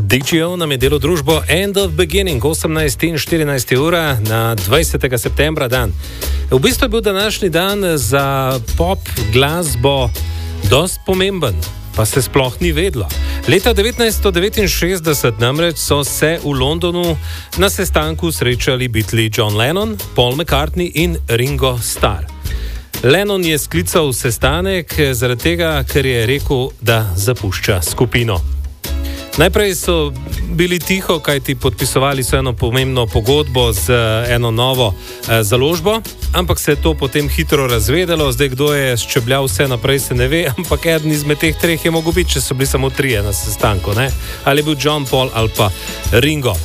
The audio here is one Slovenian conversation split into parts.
DGO nam je delo družbo End of Beginning, 18 in 14 ura na 20. septembra dan. V bistvu je bil današnji dan za pop glasbo dost pomemben, pa se sploh ni vedlo. Leta 1969 namreč so se v Londonu na sestanku srečali Beatli John Lennon, Paul McCartney in Ringo Starr. Lennon je sklical sestanek zaradi tega, ker je rekel, da zapušča skupino. Najprej so bili tiho, kajti podpisovali so eno pomembno pogodbo z eno novo založbo, ampak se je to potem hitro razvedelo. Zdaj, kdo je ščebljal vse naprej, se ne ve, ampak eden izmed teh treh je mogel biti, če so bili samo trije na sestanku, ne? Ali je bil John, Paul ali pa Ringo.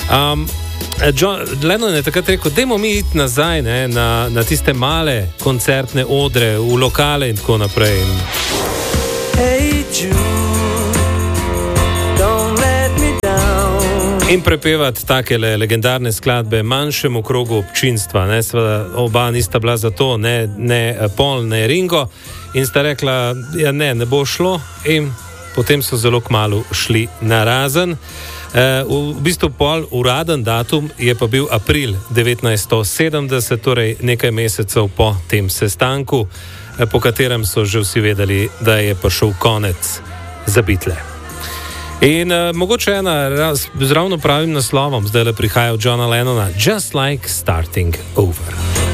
Lennon je takrat rekel, dajmo mi iti nazaj, ne, na tiste male koncertne odre, v lokale in tako naprej. Hey Jude, in prepevati takele legendarne skladbe manjšemu krogu občinstva. Ne? Sveda, oba nista bila za to, ne Paul, ne Ringo. In sta rekla, ja ne bo šlo. In potem so zelo kmalu šli na razen. V bistvu pol uraden datum je pa bil april 1970, torej nekaj mesecev po tem sestanku, po katerem so že vsi vedeli, da je prišel konec za Beatle. In mogoče ena z ravno pravim naslovom zdaj le prihaja od Johna Lennona, Just Like Starting Over.